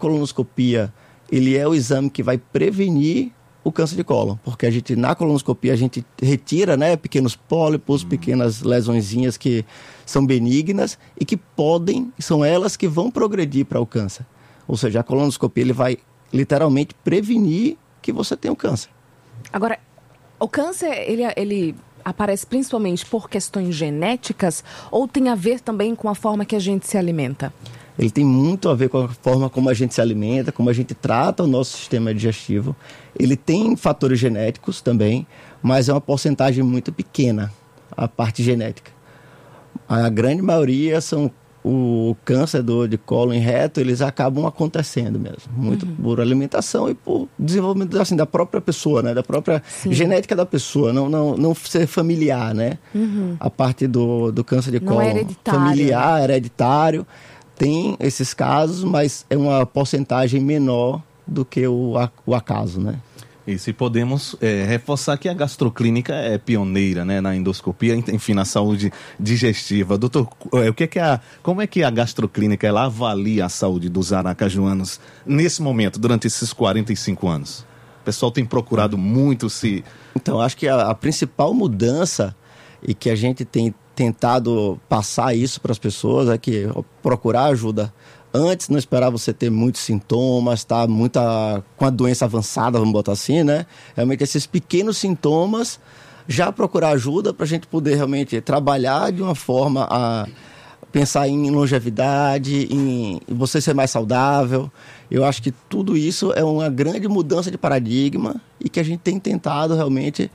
colonoscopia, ele é o exame que vai prevenir o câncer de cólon, porque na colonoscopia a gente retira, né, pequenos pólipos, pequenas lesõezinhas que são benignas e que são elas que vão progredir para o câncer. Ou seja, a colonoscopia ele vai literalmente prevenir que você tenha o câncer. Agora, o câncer, ele aparece principalmente por questões genéticas ou tem a ver também com a forma que a gente se alimenta? Ele tem muito a ver com a forma como a gente se alimenta, como a gente trata o nosso sistema digestivo. Ele tem fatores genéticos também, mas é uma porcentagem muito pequena, a parte genética. A grande maioria são o câncer de cólon e reto, eles acabam acontecendo mesmo. Muito por alimentação e por desenvolvimento assim, da própria pessoa, né? Da própria genética da pessoa, não ser familiar, né? A parte do câncer de cólon familiar, hereditário. Tem esses casos, mas é uma porcentagem menor do que o acaso, né? E se podemos reforçar que a gastroclínica é pioneira, né, na endoscopia, enfim, na saúde digestiva. Doutor, como é que a gastroclínica ela avalia a saúde dos aracajuanos nesse momento, durante esses 45 anos? O pessoal tem procurado muito se... Então, acho que a principal mudança e que a gente tem tentado passar isso para as pessoas é que procurar ajuda antes, não esperar você ter muitos sintomas, tá com a doença avançada, vamos botar assim, né? Realmente esses pequenos sintomas, já procurar ajuda para a gente poder realmente trabalhar de uma forma a pensar em longevidade, em você ser mais saudável. Eu acho que tudo isso é uma grande mudança de paradigma e que a gente tem tentado realmente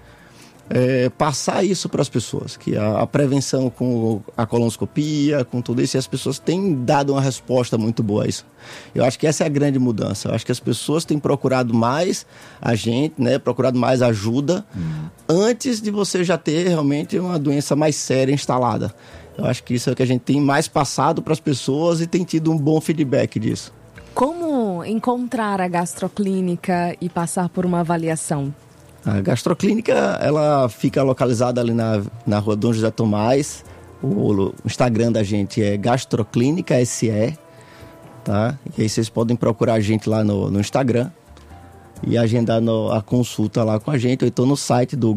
passar isso para as pessoas, que a prevenção com a colonoscopia, com tudo isso, e as pessoas têm dado uma resposta muito boa a isso. Eu acho que essa é a grande mudança. Eu acho que as pessoas têm procurado mais a gente, né, procurado mais ajuda antes de você já ter realmente uma doença mais séria instalada. Eu acho que isso é o que a gente tem mais passado para as pessoas e tem tido um bom feedback disso. Como encontrar a gastroclínica e passar por uma avaliação? A gastroclínica, ela fica localizada ali na rua Dom José Tomás. O Instagram da gente é Gastroclínica SE, tá? E aí vocês podem procurar a gente lá no Instagram e agendar a consulta lá com a gente, ou então no site do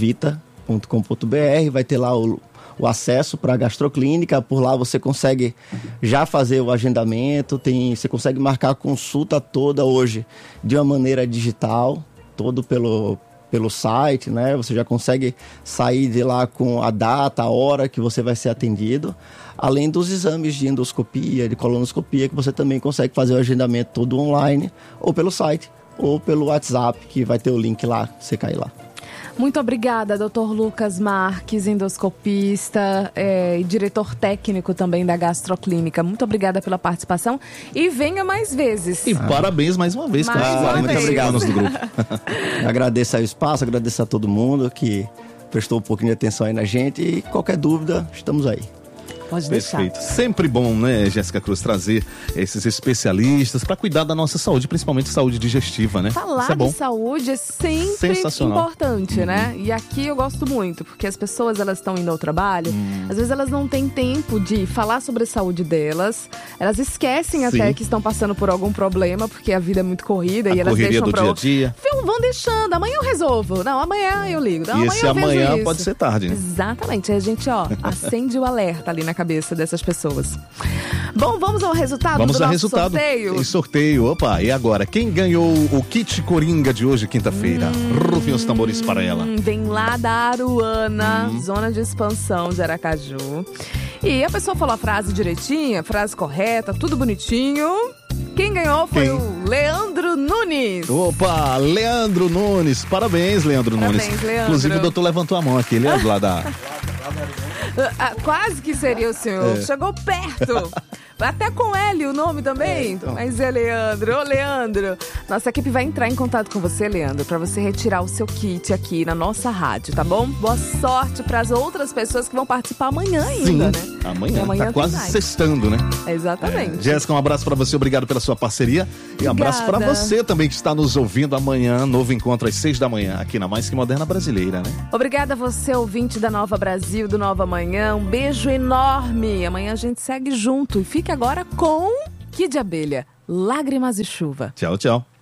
grupovita.com.br, vai ter lá o acesso para a gastroclínica. Por lá você consegue já fazer o agendamento, você consegue marcar a consulta toda hoje de uma maneira digital, todo pelo site, né? Você já consegue sair de lá com a data, a hora que você vai ser atendido, além dos exames de endoscopia, de colonoscopia, que você também consegue fazer o agendamento todo online, ou pelo site, ou pelo WhatsApp, que vai ter o link lá, você cair lá. Muito obrigada, Dr. Lucas Marques, endoscopista e diretor técnico também da Gastroclínica. Muito obrigada pela participação e venha mais vezes. E parabéns mais uma vez pelos 45 anos do grupo. Agradeço aí o espaço, agradeço a todo mundo que prestou um pouquinho de atenção aí na gente e qualquer dúvida, estamos aí. Pode deixar. Perfeito. Sempre bom, né, Jéssica Cruz, trazer esses especialistas para cuidar da nossa saúde, principalmente saúde digestiva, né? Falar de saúde é sempre importante, né? E aqui eu gosto muito, porque as pessoas, elas estão indo ao trabalho, às vezes elas não têm tempo de falar sobre a saúde delas, elas esquecem até que estão passando por algum problema, porque a vida é muito corrida e elas deixam do dia a dia. Vão deixando, amanhã eu resolvo, não, amanhã eu ligo, não, e amanhã esse eu vejo amanhã isso. Pode ser tarde, né? Exatamente, a gente, acende o alerta ali na cabeça dessas pessoas. Bom, vamos ao resultado do nosso sorteio? Tem sorteio, opa, e agora? Quem ganhou o kit Coringa de hoje, quinta-feira? Rufem os tambores para ela. Vem lá da Aruana, zona de expansão de Aracaju. E a pessoa falou a frase direitinha, a frase correta, tudo bonitinho. Quem ganhou foi o Leandro Nunes. Opa, Leandro Nunes. Parabéns, Leandro Nunes. Leandro. Inclusive, o doutor levantou a mão aqui, ele é lá da... Quase que seria o senhor. Chegou perto. Até com L o nome também. Então. Mas é Leandro. Ô, Leandro. Nossa equipe vai entrar em contato com você, Leandro, para você retirar o seu kit aqui na nossa rádio, tá bom? Boa sorte para as outras pessoas que vão participar amanhã ainda, né? Amanhã tá quase sextando, né? Exatamente. Jéssica, um abraço para você. Obrigado pela sua parceria. E um abraço para você também que está nos ouvindo amanhã. Novo encontro às 6 da manhã aqui na Mais Que Moderna Brasileira, né? Obrigada a você, ouvinte da Nova Brasil, do Nova Manhã. Um beijo enorme. Amanhã a gente segue junto. E fique agora com Kid Abelha. Lágrimas e Chuva. Tchau, tchau.